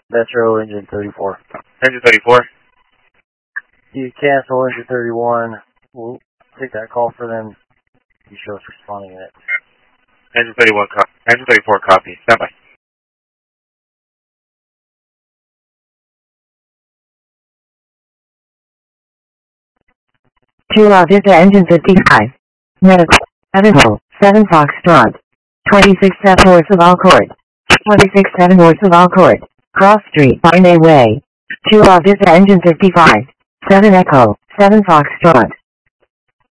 Metro engine 34. Engine 34. You cancel engine 31. We'll take that call for them. You show us responding in it. Engine 31 copy. Engine 34 copy. Stand by. 2 Vista engine 55. Medical. Idaho. 7 Foxtrot. 26 North of Alcourt. 26 North of Alcourt. Cross Street, Barney Way. 2 Vista engine 55. 7 Echo. 7 Foxtrot.